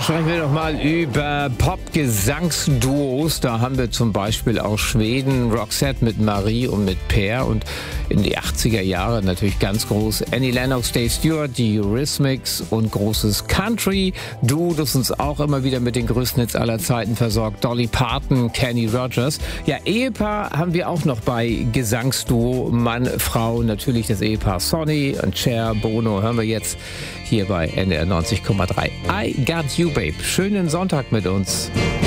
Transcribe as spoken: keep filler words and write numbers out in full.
Sprechen wir doch mal über Pop-Gesangsduos. Da haben wir zum Beispiel aus Schweden Roxette mit Marie und mit Per. Und in die achtziger Jahre natürlich ganz groß Annie Lennox, Dave Stewart, die Eurythmics und großes Country-Duo, das uns auch immer wieder mit den größten Hits aller Zeiten versorgt. Dolly Parton, Kenny Rogers. Ja, Ehepaar haben wir auch noch bei Gesangsduo. Mann, Frau, natürlich das Ehepaar Sonny und Cher, Bono. Hören wir jetzt hier bei N D R neunzig Komma drei. I Got You, Babe. Schönen Sonntag mit uns.